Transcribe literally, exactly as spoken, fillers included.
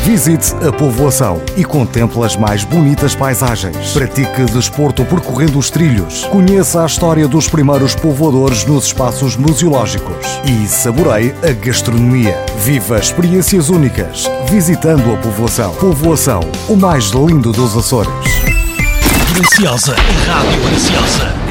Visite a povoação e contemple as mais bonitas paisagens. Pratique desporto percorrendo os trilhos. Conheça a história dos primeiros povoadores nos espaços museológicos e saboreie a gastronomia. Viva experiências únicas visitando a povoação. Povoação, o mais lindo dos Açores. Graciosa, Rádio Graciosa.